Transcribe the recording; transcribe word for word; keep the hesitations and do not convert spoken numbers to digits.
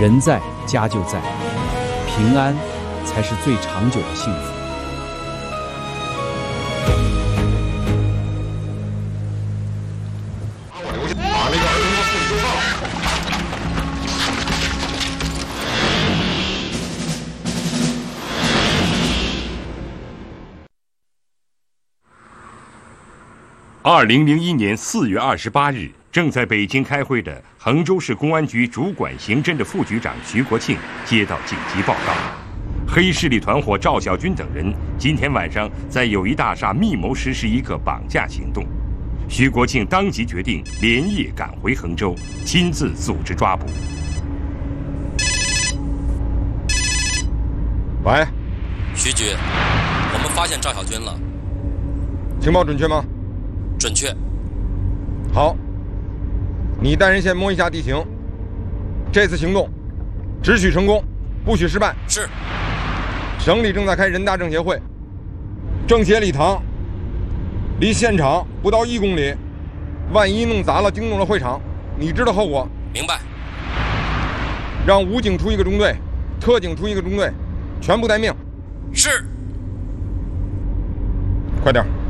人在家就在，平安才是最长久的幸福。 把我留下，把那个儿童的送收到。 二零零一年四月二十八日，正在北京开会的衡州市公安局主管刑侦的副局长徐国庆接到紧急报告，黑势力团伙赵小军等人今天晚上在友谊大厦密谋实施一个绑架行动。徐国庆当即决定连夜赶回衡州，亲自组织抓捕。 喂， 徐局，我们发现赵小军了。 情报准确吗？ 准确。 好，你带人先摸一下地形，这次行动只许成功，不许失败。 是。 省里正在开人大政协会，政协礼堂离现场不到一公里，万一弄砸了惊动了会场，你知道后果。 明白。 让武警出一个中队，特警出一个中队，全部待命。 是。 快点。